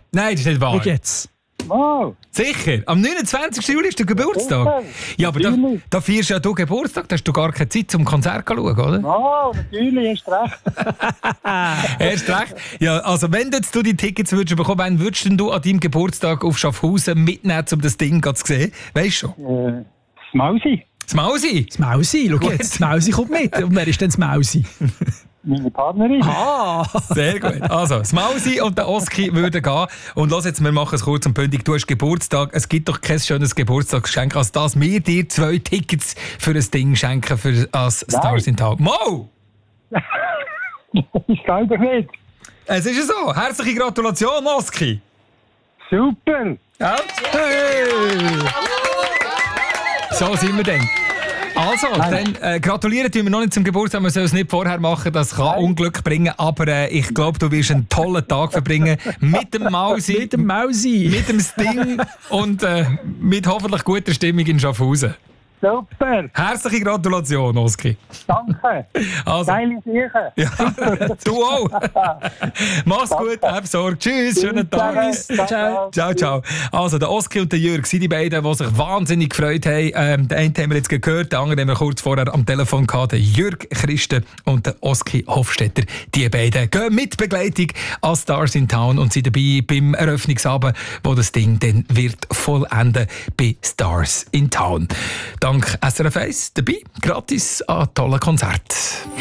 Nein, das ist nicht wahr. Wie geht's? Oh, Sicher? Am 29. Juli ist der Geburtstag. sicher. Ja, aber da feierst ja du Geburtstag, da hast du gar keine Zeit zum Konzert zu schauen, oder? oh, natürlich, hast recht. Erst recht. Ja, also wenn du jetzt die Tickets würdest bekommen, wann würdest denn du an deinem Geburtstag auf Schaffhausen mitnehmen, um das Ding zu sehen? Weißt du schon? Das Mausi, Das Mausi? Das Mausi, schau jetzt, das Mausi kommt mit. Und wer ist denn das Mausi? meine Partnerin. Ah! Sehr gut. Also, das Mausi und der Oski würden gehen. Und lass jetzt, wir machen es kurz und bündig. Du hast Geburtstag. Es gibt doch kein schönes Geburtstagsgeschenk, als dass wir dir 2 Tickets für ein Ding schenken, als Stars in Town. Mo! Ich kann doch nicht. Es ist ja so. Herzliche Gratulation, Oski. Super. Ja. Hey. So sind wir denn. Also, dann gratulieren tun wir noch nicht zum Geburtstag. Wir sollen es nicht vorher machen, das kann Unglück bringen. Aber ich glaube, du wirst einen tollen Tag verbringen mit dem Mausi, Mit dem Mausi. mit dem Sting und mit hoffentlich guter Stimmung in Schaffhausen. Super. Herzliche Gratulation, Oski. Danke. Also, Geile Sache. ja, du auch. Mach's gut, hab Sorge. Tschüss, schönen Tag. Ciao. Ciao, ciao. Also, der Oski und der Jürg sind die beiden, die sich wahnsinnig gefreut haben. Den einen haben wir jetzt gehört, den anderen haben wir kurz vorher am Telefon gehabt. Der Jürg Christen und der Oski Hofstetter. Die beiden gehen mit Begleitung an Stars in Town und sind dabei beim Eröffnungsabend, wo das Ding dann wird vollenden bei Stars in Town. Dank SRF 1 dabei, gratis an tollen Konzert.